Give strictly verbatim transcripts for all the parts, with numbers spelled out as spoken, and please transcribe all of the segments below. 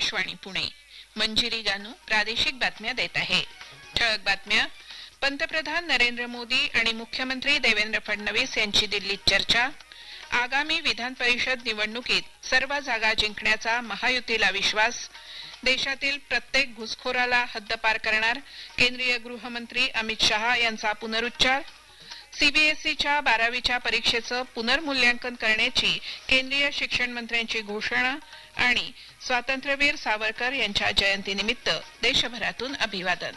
आकाशवाणी पुणे. मंजिरी गानू प्रादेशिक बातम्या देत आहे. ठळक बातम्या. पंतप्रधान नरेंद्र मोदी आणि मुख्यमंत्री देवेंद्र फडणवीस यांची दिल्लीत चर्चा. आगामी विधान परिषद निवडणुकीत सर्व जागा जिंकण्याचा महायुतीला विश्वास. देशातील प्रत्येक घुसखोराला हद्दपार करणार केंद्रीय गृहमंत्री अमित शहा यांचा पुनरुच्चार. सीबीएसईच्या बारावीच्या परीक्षेचं पुनर्मूल्यांकन करण्याची केंद्रीय शिक्षण मंत्र्यांची घोषणा. आणि स्वातंत्र्यवीर सावरकर यांच्या जयंतीनिमित्त देशभरातून अभिवादन.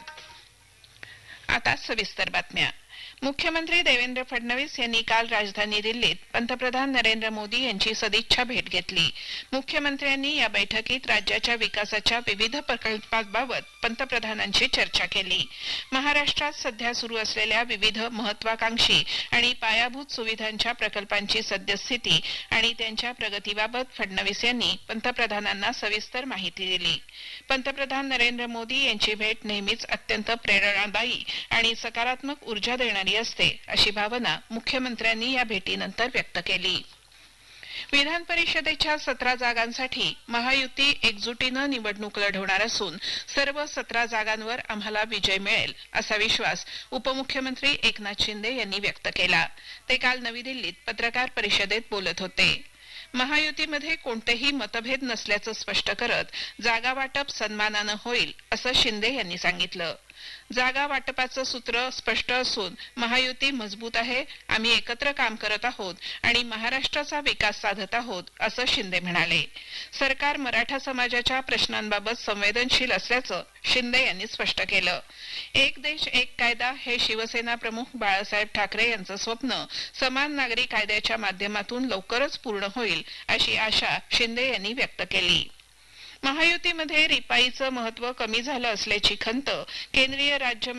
आता सविस्तर बातम्या. मुख्यमंत्री देवेंद्र फडणवीस यांनी काल राजधानी दिल्लीत पंतप्रधान नरेंद्र मोदी यांची सदिच्छा भेट घेतली. मुख्यमंत्र्यांनी या बैठकीत राज्याच्या विकासाच्या विविध प्रकल्पांबाबत पंतप्रधानांशी चर्चा केली. महाराष्ट्रात सध्या सुरू असलेल्या विविध महत्वाकांक्षी आणि पायाभूत सुविधांच्या प्रकल्पांची सद्यस्थिती आणि त्यांच्या प्रगतीबाबत फडणवीस यांनी पंतप्रधानांना सविस्तर माहिती दिली. पंतप्रधान नरेंद्र मोदी यांची भेट नेहमीच अत्यंत प्रेरणादायी आणि सकारात्मक ऊर्जा देणारी असते अशी भावना मुख्यमंत्र्यांनी या भेटीनंतर व्यक्त केली. विधान परिषदेच्या सतरा जागांसाठी महायुती एकजुटीनं निवडणूक लढवणार असून सर्व सतरा जागांवर आम्हाला विजय मिळेल असा विश्वास उपमुख्यमंत्री एकनाथ शिंदे यांनी व्यक्त केला. ते काल नवी दिल्लीत पत्रकार परिषदेत बोलत होते. महायुतीमध्ये कोणतेही मतभेद नसल्याचं स्पष्ट करत जागा वाटप सन्मानानं होईल असं शिंदे यांनी सांगितलं. जागा वाटपाचं सूत्र स्पष्ट असून महायुती मजबूत आहे. आम्ही एकत्र काम करत आहोत आणि महाराष्ट्राचा विकास साधत आहोत असं शिंदे म्हणाले. सरकार मराठा समाजाच्या प्रश्नांबाबत संवेदनशील असल्याचं शिंदे यांनी स्पष्ट केलं. एक देश एक कायदा हे शिवसेना प्रमुख बाळासाहेब ठाकरे यांचं स्वप्न समान नागरी कायद्याच्या माध्यमातून लवकरच पूर्ण होईल अशी आशा शिंदे यांनी व्यक्त केली. महायुतीमध्ये रिपाईचं महत्व कमी झालं असल्याची खंत केंद्रीय राज्य